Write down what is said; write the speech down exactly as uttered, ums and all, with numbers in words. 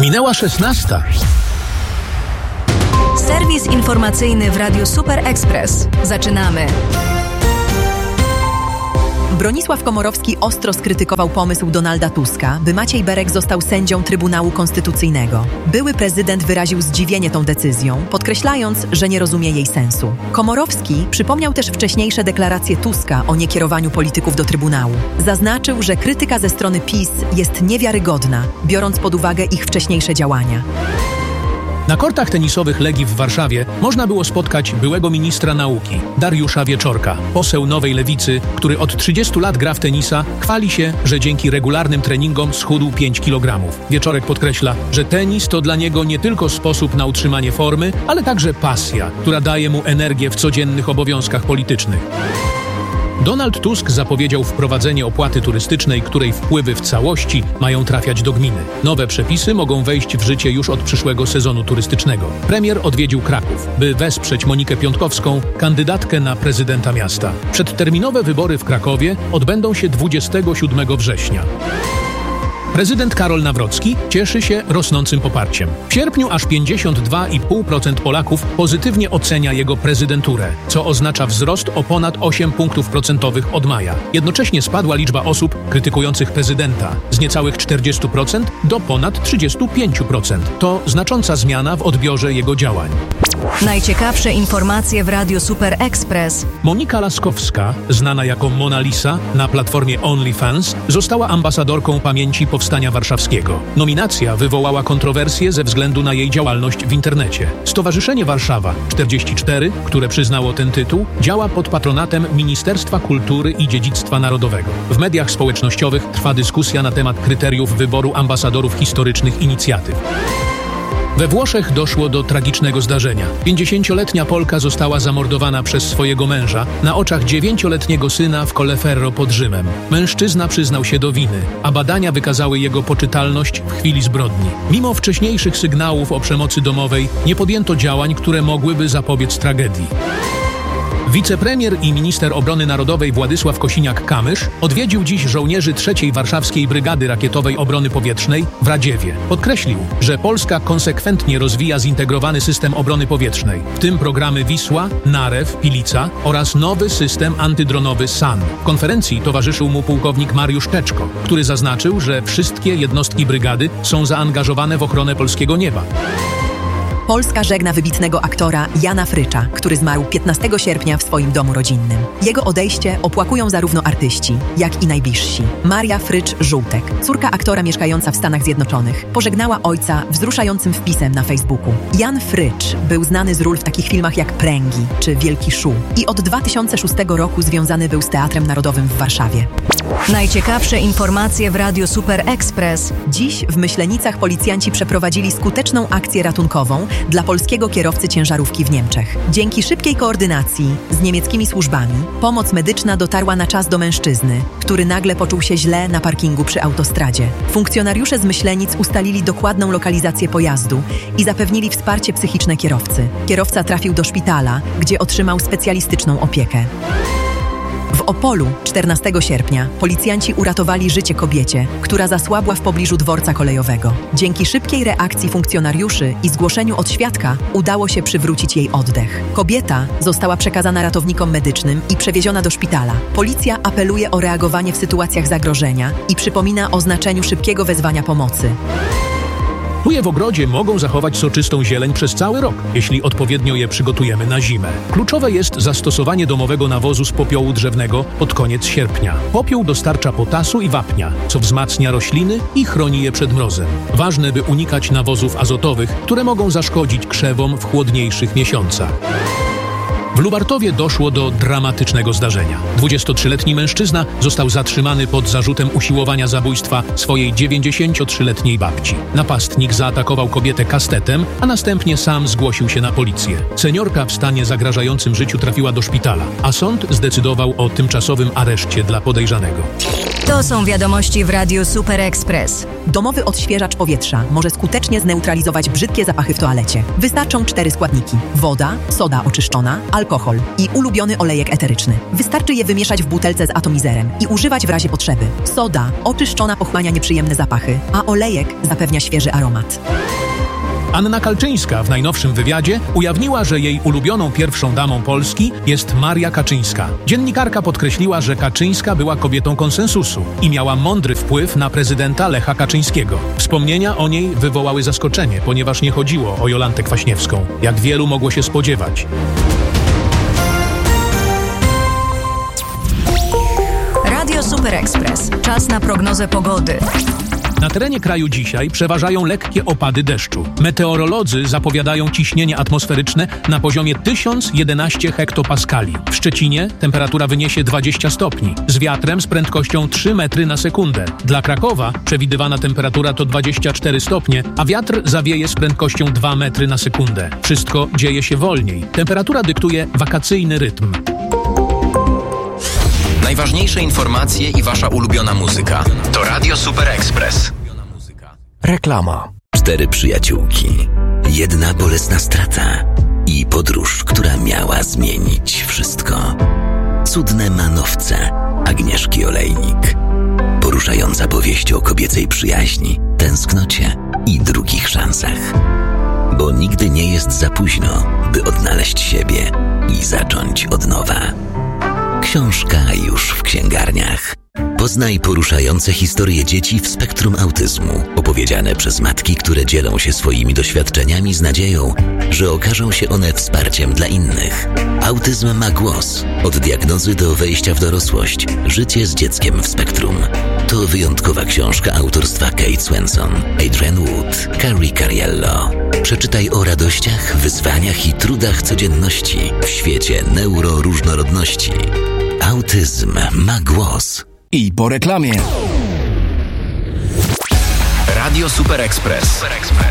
Minęła szesnasta. Serwis informacyjny w Radiu Super Express. Zaczynamy. Bronisław Komorowski ostro skrytykował pomysł Donalda Tuska, by Maciej Berek został sędzią Trybunału Konstytucyjnego. Były prezydent wyraził zdziwienie tą decyzją, podkreślając, że nie rozumie jej sensu. Komorowski przypomniał też wcześniejsze deklaracje Tuska o niekierowaniu polityków do Trybunału. Zaznaczył, że krytyka ze strony PiS jest niewiarygodna, biorąc pod uwagę ich wcześniejsze działania. Na kortach tenisowych Legii w Warszawie można było spotkać byłego ministra nauki, Dariusza Wieczorka. Poseł Nowej Lewicy, który od trzydziestu lat gra w tenisa, chwali się, że dzięki regularnym treningom schudł pięć kilogramów. Wieczorek podkreśla, że tenis to dla niego nie tylko sposób na utrzymanie formy, ale także pasja, która daje mu energię w codziennych obowiązkach politycznych. Donald Tusk zapowiedział wprowadzenie opłaty turystycznej, której wpływy w całości mają trafiać do gminy. Nowe przepisy mogą wejść w życie już od przyszłego sezonu turystycznego. Premier odwiedził Kraków, by wesprzeć Monikę Piątkowską, kandydatkę na prezydenta miasta. Przedterminowe wybory w Krakowie odbędą się dwudziestego siódmego września. Prezydent Karol Nawrocki cieszy się rosnącym poparciem. W sierpniu aż pięćdziesiąt dwa i pół procent Polaków pozytywnie ocenia jego prezydenturę, co oznacza wzrost o ponad osiem punktów procentowych od maja. Jednocześnie spadła liczba osób krytykujących prezydenta z niecałych czterdziestu procent do ponad trzydziestu pięciu procent. To znacząca zmiana w odbiorze jego działań. Najciekawsze informacje w Radiu Super Express. Monika Laskowska, znana jako Mona Lisa na platformie OnlyFans, została ambasadorką pamięci Powstania Warszawskiego. Nominacja wywołała kontrowersje ze względu na jej działalność w internecie. Stowarzyszenie Warszawa czterdzieści cztery, które przyznało ten tytuł, działa pod patronatem Ministerstwa Kultury i Dziedzictwa Narodowego. W mediach społecznościowych trwa dyskusja na temat kryteriów wyboru ambasadorów historycznych inicjatyw. We Włoszech doszło do tragicznego zdarzenia. pięćdziesięcioletnia Polka została zamordowana przez swojego męża na oczach dziewięcioletniego syna w Colleferro pod Rzymem. Mężczyzna przyznał się do winy, a badania wykazały jego poczytalność w chwili zbrodni. Mimo wcześniejszych sygnałów o przemocy domowej nie podjęto działań, które mogłyby zapobiec tragedii. Wicepremier i minister obrony narodowej Władysław Kosiniak-Kamysz odwiedził dziś żołnierzy trzeciej Warszawskiej Brygady Rakietowej Obrony Powietrznej w Radziewie. Podkreślił, że Polska konsekwentnie rozwija zintegrowany system obrony powietrznej, w tym programy Wisła, Narew, Pilica oraz nowy system antydronowy S A N. W konferencji towarzyszył mu pułkownik Mariusz Czeczko, który zaznaczył, że wszystkie jednostki brygady są zaangażowane w ochronę polskiego nieba. Polska żegna wybitnego aktora Jana Frycza, który zmarł piętnastego sierpnia w swoim domu rodzinnym. Jego odejście opłakują zarówno artyści, jak i najbliżsi. Maria Frycz-Żółtek, córka aktora mieszkająca w Stanach Zjednoczonych, pożegnała ojca wzruszającym wpisem na Facebooku. Jan Frycz był znany z ról w takich filmach jak Pręgi czy Wielki Szu i od dwa tysiące szóstego roku związany był z Teatrem Narodowym w Warszawie. Najciekawsze informacje w Radiu Super Express. Dziś w Myślenicach policjanci przeprowadzili skuteczną akcję ratunkową dla polskiego kierowcy ciężarówki w Niemczech. Dzięki szybkiej koordynacji z niemieckimi służbami pomoc medyczna dotarła na czas do mężczyzny, który nagle poczuł się źle na parkingu przy autostradzie. Funkcjonariusze z Myślenic ustalili dokładną lokalizację pojazdu i zapewnili wsparcie psychiczne kierowcy. Kierowca trafił do szpitala, gdzie otrzymał specjalistyczną opiekę. W Opolu czternastego sierpnia policjanci uratowali życie kobiecie, która zasłabła w pobliżu dworca kolejowego. Dzięki szybkiej reakcji funkcjonariuszy i zgłoszeniu od świadka udało się przywrócić jej oddech. Kobieta została przekazana ratownikom medycznym i przewieziona do szpitala. Policja apeluje o reagowanie w sytuacjach zagrożenia i przypomina o znaczeniu szybkiego wezwania pomocy. Tuje w ogrodzie mogą zachować soczystą zieleń przez cały rok, jeśli odpowiednio je przygotujemy na zimę. Kluczowe jest zastosowanie domowego nawozu z popiołu drzewnego pod koniec sierpnia. Popiół dostarcza potasu i wapnia, co wzmacnia rośliny i chroni je przed mrozem. Ważne, by unikać nawozów azotowych, które mogą zaszkodzić krzewom w chłodniejszych miesiącach. W Lubartowie doszło do dramatycznego zdarzenia. dwudziestotrzyletni mężczyzna został zatrzymany pod zarzutem usiłowania zabójstwa swojej dziewięćdziesięciotrzyletniej babci. Napastnik zaatakował kobietę kastetem, a następnie sam zgłosił się na policję. Seniorka w stanie zagrażającym życiu trafiła do szpitala, a sąd zdecydował o tymczasowym areszcie dla podejrzanego. To są wiadomości w Radiu Super Express. Domowy odświeżacz powietrza może skutecznie zneutralizować brzydkie zapachy w toalecie. Wystarczą cztery składniki: woda, soda oczyszczona, alkohol alkohol i ulubiony olejek eteryczny. Wystarczy je wymieszać w butelce z atomizerem i używać w razie potrzeby. Soda oczyszczona pochłania nieprzyjemne zapachy, a olejek zapewnia świeży aromat. Anna Kalczyńska w najnowszym wywiadzie ujawniła, że jej ulubioną pierwszą damą Polski jest Maria Kaczyńska. Dziennikarka podkreśliła, że Kaczyńska była kobietą konsensusu i miała mądry wpływ na prezydenta Lecha Kaczyńskiego. Wspomnienia o niej wywołały zaskoczenie, ponieważ nie chodziło o Jolantę Kwaśniewską, jak wielu mogło się spodziewać. Radio Super Express. Czas na prognozę pogody. Na terenie kraju dzisiaj przeważają lekkie opady deszczu. Meteorolodzy zapowiadają ciśnienie atmosferyczne na poziomie tysiąc jedenaście hektopaskali. W Szczecinie temperatura wyniesie dwadzieścia stopni, z wiatrem z prędkością trzy metry na sekundę. Dla Krakowa przewidywana temperatura to dwadzieścia cztery stopnie, a wiatr zawieje z prędkością dwa metry na sekundę. Wszystko dzieje się wolniej. Temperatura dyktuje wakacyjny rytm. Najważniejsze informacje i wasza ulubiona muzyka. To Radio Super Express. Reklama. Cztery przyjaciółki. Jedna bolesna strata. I podróż, która miała zmienić wszystko. Cudne manowce Agnieszki Olejnik. Poruszająca powieść o kobiecej przyjaźni, tęsknocie i drugich szansach. Bo nigdy nie jest za późno, by odnaleźć siebie i zacząć od nowa. Książka już w księgarniach. Poznaj poruszające historie dzieci w spektrum autyzmu, opowiedziane przez matki, które dzielą się swoimi doświadczeniami z nadzieją, że okażą się one wsparciem dla innych. Autyzm ma głos. Od diagnozy do wejścia w dorosłość. Życie z dzieckiem w spektrum. To wyjątkowa książka autorstwa Kate Swenson, Adrian Wood, Carrie Cariello. Przeczytaj o radościach, wyzwaniach i trudach codzienności w świecie neuroróżnorodności. Autyzm ma głos. I po reklamie. Radio Super Express.